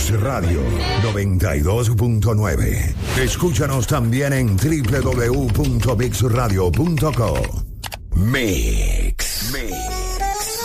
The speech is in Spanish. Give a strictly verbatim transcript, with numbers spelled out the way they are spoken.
Mix Radio noventa y dos punto nueve. Escúchanos también en doble u doble u doble u punto mix radio punto co. Mix. Mix.